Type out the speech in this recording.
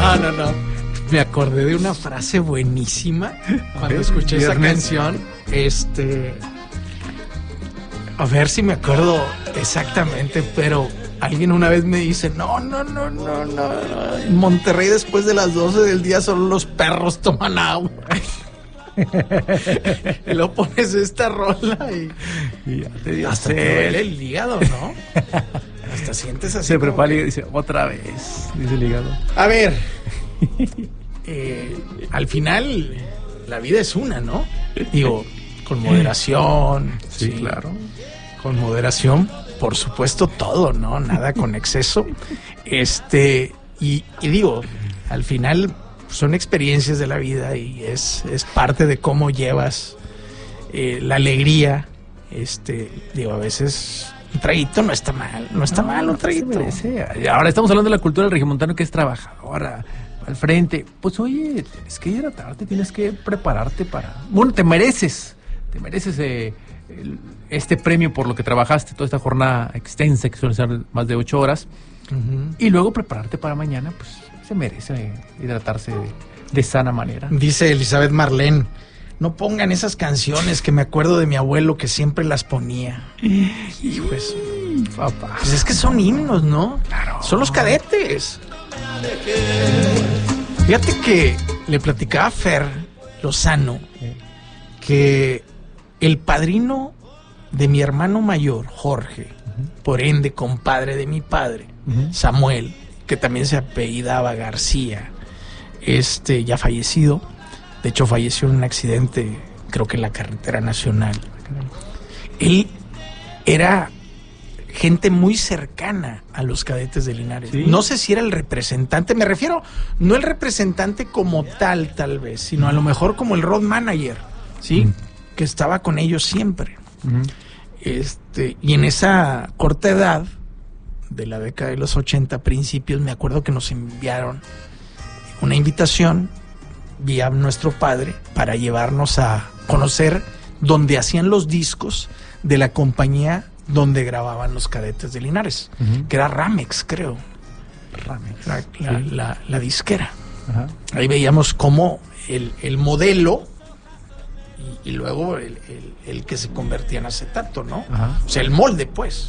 No. Me acordé de una frase buenísima cuando escuché esa canción. A ver si me acuerdo exactamente, pero alguien una vez me dice, no. En Monterrey después de las 12 del día solo los perros toman agua. Y luego pones esta rola y ya te dio hasta te duele el hígado, ¿no? Hasta sientes así. Se prepara y dice, otra vez, dice el hígado. A ver, al final la vida es una, ¿no? Digo, con moderación. Sí, claro. Con moderación, por supuesto, todo, ¿no? Nada con exceso. Y digo, al final son experiencias de la vida y es parte de cómo llevas la alegría. Digo, a veces un traguito no está mal, un traguito. Ahora estamos hablando de la cultura del regiomontano, que es trabajadora, al frente. Pues oye, es que hidratarte, tienes que prepararte para... Bueno, te mereces este premio por lo que trabajaste toda esta jornada extensa, que suele ser más de 8 horas, y luego prepararte para mañana, pues se merece hidratarse de sana manera. Dice Elizabeth Marlene, no pongan esas canciones que me acuerdo de mi abuelo que siempre las ponía. Hijo eso, papá. Pues es que son himnos, ¿no? Claro. Son los Cadetes. Fíjate que le platicaba a Fer Lozano que el padrino de mi hermano mayor, Jorge, por ende compadre de mi padre, Samuel, que también se apellidaba García, ya fallecido, de hecho falleció en un accidente, creo que en la carretera nacional. Él era gente muy cercana a los Cadetes de Linares. ¿Sí? No sé si era el representante, me refiero, no el representante como tal vez, sino a lo mejor como el road manager, ¿sí? Que estaba con ellos siempre. Y en esa corta edad de la década de los 80 principios, me acuerdo que nos enviaron una invitación vía nuestro padre para llevarnos a conocer donde hacían los discos de la compañía donde grababan los Cadetes de Linares, que era Ramex, creo. Ramex. La disquera. Ahí veíamos cómo el modelo y luego el que se convertía en acetato, ¿no? O sea, el molde, pues.